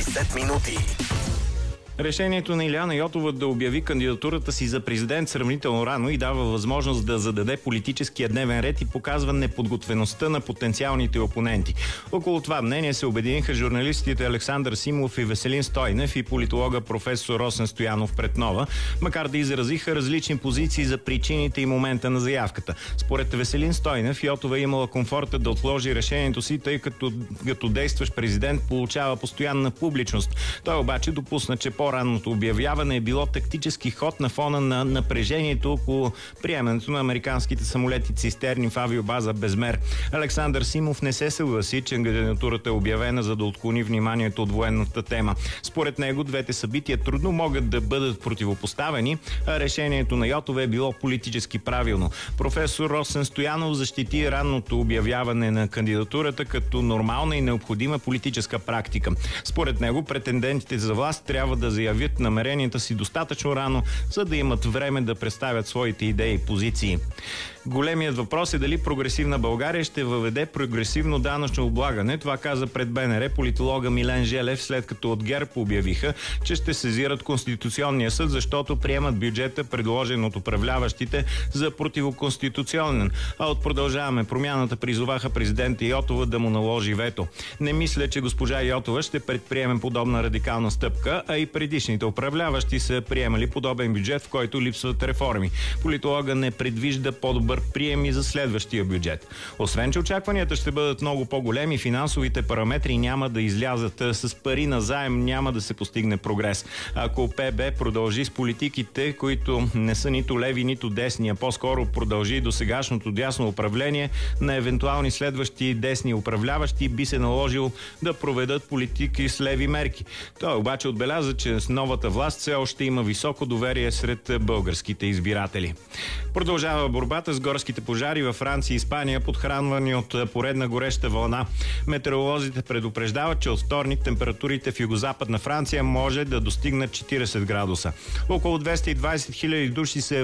60 минути. Решението на Илияна Йотова да обяви кандидатурата си за президент сравнително рано и дава възможност да зададе политическия дневен ред и показва неподготвеността на потенциалните опоненти. Около това мнение се обединиха журналистите Александър Симов и Веселин Стойнев и политолога професор Росен Стоянов пред Нова, макар да изразиха различни позиции за причините и момента на заявката. Според Веселин Стойнев, Йотова е имала комфорта да отложи решението си, тъй като действащ президент получава постоянна публичност. Той обаче допусна, че по-ранното обявяване е било тактически ход на фона на напрежението около приемането на американските самолети цистерни в авиобаза Безмер. Александър Симов не се съгласи, че кандидатурата е обявена, за да отклони вниманието от военната тема. Според него двете събития трудно могат да бъдат противопоставени, а решението на Йотова е било политически правилно. Професор Росен Стоянов защити ранното обявяване на кандидатурата като нормална и необходима политическа практика. Според него претендентите за власт трябва да заявят намеренията си достатъчно рано, за да имат време да представят своите идеи и позиции. Големият въпрос е дали прогресивна България ще въведе прогресивно данъчно облагане. Това каза пред БНР политолога Милен Желев, след като от ГЕРБ обявиха, че ще сезират Конституционния съд, защото приемат бюджета, предложен от управляващите, за противоконституционен. А от Продължаваме промяната призоваха президента Йотова да му наложи вето. Не мисля, че госпожа Йотова ще предприеме подобна радикална стъпка, а и предишните управляващи са приемали подобен бюджет, в който липсват реформи. Политолога не предвижда по-добър прием и за следващия бюджет. Освен, че очакванията ще бъдат много по-големи, финансовите параметри няма да излязат. С пари на заем няма да се постигне прогрес. Ако ПБ продължи с политиките, които не са нито леви, нито десни, а по-скоро продължи до сегашното дясно управление, на евентуални следващи десни управляващи би се наложил да проведат политики с леви мерки. Той обаче отбеляза, че с новата власт все още има високо доверие сред българските избиратели. Продължава борбата с горските пожари във Франция и Испания, подхранвани от поредна гореща вълна. Метеоролозите предупреждават, че от вторник температурите в югозападна Франция може да достигнат 40 градуса. Около 220 000 души се